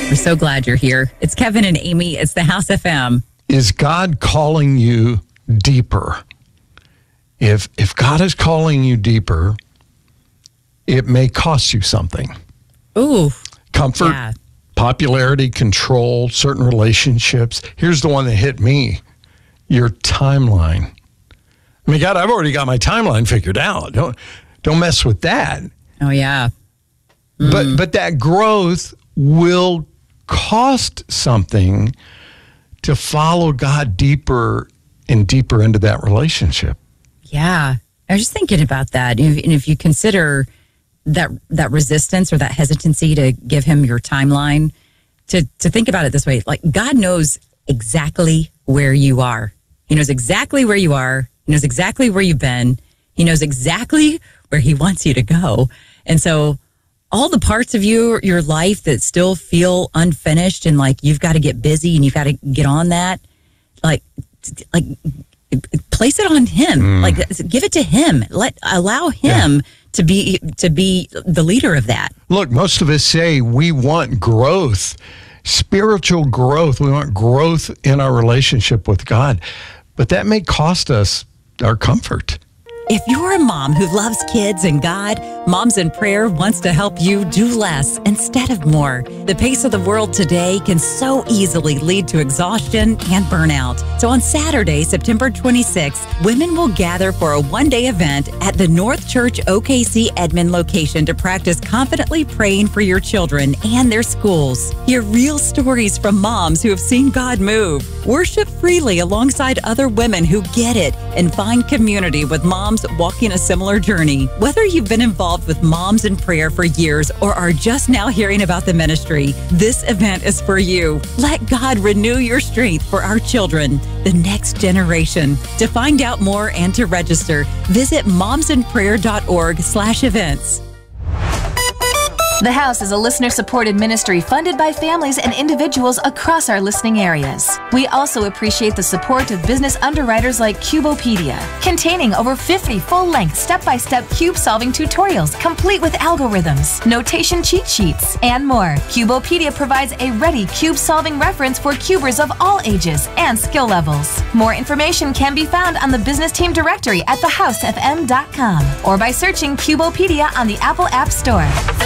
We're so glad you're here. It's Kevin and Amy. It's the House FM. Is God calling you deeper? If God is calling you deeper, it may cost you something. Ooh. Comfort, Yeah. popularity, control, certain relationships. Here's the one that hit me. Your timeline. I mean, God, I've already got my timeline figured out. Don't mess with that. Oh, yeah. But that growth will cost something to follow God deeper and deeper into that relationship. Yeah. I was just thinking about that. And if you consider that resistance or that hesitancy to give him your timeline, to think about it this way, like God knows exactly where you are. He knows exactly where you are. He knows exactly where you've been. He knows exactly where he wants you to go. And so all the parts of your life that still feel unfinished and like you've got to get busy and you've got to get on that, like place it on him. Like give it to him. Allow him to be the leader of that. Look, most of us say we want growth, spiritual growth. We want growth in our relationship with God, but that may cost us our comfort. If you're a mom who loves kids and God, Moms in Prayer wants to help you do less instead of more. The pace of the world today can so easily lead to exhaustion and burnout. So on Saturday, September 26th, women will gather for a one-day event at the North Church OKC Edmond location to practice confidently praying for your children and their schools. Hear real stories from moms who have seen God move. Worship freely alongside other women who get it and find community with moms walking a similar journey. Whether you've been involved with Moms in Prayer for years or are just now hearing about the ministry, this event is for you. Let God renew your strength for our children, the next generation. To find out more and to register, visit momsinprayer.org/events. The House is a listener-supported ministry funded by families and individuals across our listening areas. We also appreciate the support of business underwriters like Cubopedia, containing over 50 full-length step-by-step cube-solving tutorials complete with algorithms, notation cheat sheets, and more. Cubopedia provides a ready cube-solving reference for cubers of all ages and skill levels. More information can be found on the business team directory at thehousefm.com or by searching Cubopedia on the Apple App Store.